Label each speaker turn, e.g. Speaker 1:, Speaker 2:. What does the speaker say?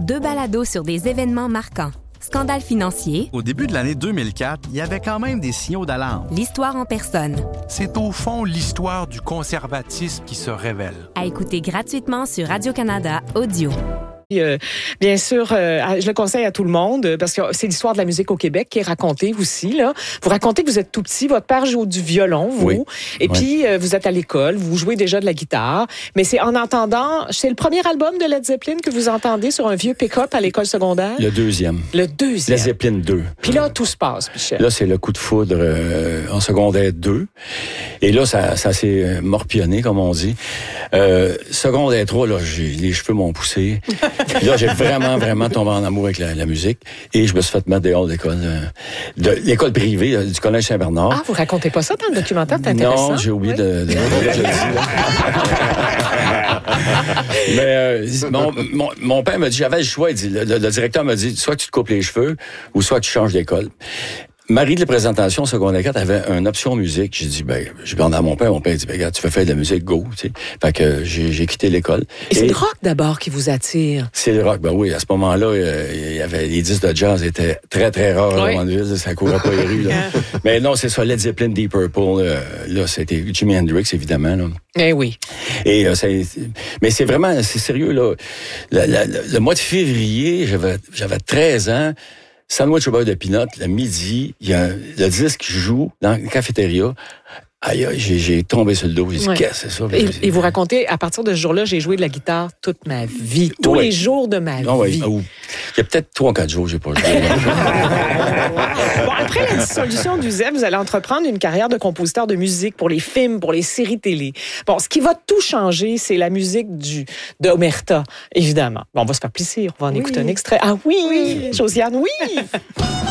Speaker 1: 2 balados sur des événements marquants. Scandale financier.
Speaker 2: Au début de l'année 2004, il y avait quand même des signaux d'alarme.
Speaker 1: L'histoire en personne.
Speaker 3: C'est au fond l'histoire du conservatisme qui se révèle.
Speaker 1: À écouter gratuitement sur Radio-Canada Audio.
Speaker 4: Bien sûr, je le conseille à tout le monde parce que c'est l'histoire de la musique au Québec qui est racontée aussi. Là. Vous racontez que vous êtes tout petit, votre père joue du violon, vous,
Speaker 5: oui.
Speaker 4: Et puis vous êtes à l'école, vous jouez déjà de la guitare, mais c'est en entendant, c'est le premier album de Led Zeppelin que vous entendez sur un vieux pick-up à l'école secondaire?
Speaker 5: Le deuxième.
Speaker 4: Le deuxième.
Speaker 5: Led Zeppelin 2.
Speaker 4: Puis là, tout se passe, Michel.
Speaker 5: Là, c'est le coup de foudre en secondaire 2. Et là, ça s'est morpionné, comme on dit. Secondaire 3, là, les cheveux m'ont poussé. Là, j'ai vraiment tombé en amour avec la musique. Et je me suis fait mettre dehors d'école, de l'école privée du Collège Saint-Bernard.
Speaker 4: Ah, vous racontez pas ça dans le documentaire, c'est intéressant.
Speaker 5: Non, j'ai oublié de je le dis. Mais mon père m'a dit, j'avais le choix. Il dit, le directeur m'a dit, soit tu te coupes les cheveux, ou soit tu changes d'école. Marie de la présentation secondaire 4 avait une option musique. J'ai dit, je vais demander à mon père. Mon père dit, regarde, tu veux faire de la musique, go, tu sais. Fait que j'ai quitté l'école.
Speaker 4: Et c'est le rock d'abord qui vous attire?
Speaker 5: C'est le rock, oui. À ce moment-là, il y avait les disques de jazz étaient très, très rares à Mandeville. Ça courait pas les rues, là. Mais non, c'est ça, Led Zeppelin, Deep Purple. Là, c'était Jimi Hendrix, évidemment, là.
Speaker 4: Eh oui.
Speaker 5: Et mais c'est vraiment, c'est sérieux, là. Le mois de février, j'avais 13 ans. Sandwich au beurre de peanut, le midi, il y a le disque qui joue dans la cafétéria. Aïe, j'ai tombé sur le dos. J'ai dit, qu'est-ce que c'est ça?
Speaker 4: Et vous racontez, à partir de ce jour-là, j'ai joué de la guitare toute ma vie. Tous les jours de ma vie.
Speaker 5: Il y a peut-être 3 ou 4 jours, j'ai pas joué.
Speaker 4: Bon, après la dissolution du ZEP, vous allez entreprendre une carrière de compositeur de musique pour les films, pour les séries télé. Bon, ce qui va tout changer, c'est la musique de Omerta, évidemment. Bon, on va se faire plaisir. On va en écouter un extrait. Ah oui. Josiane, oui!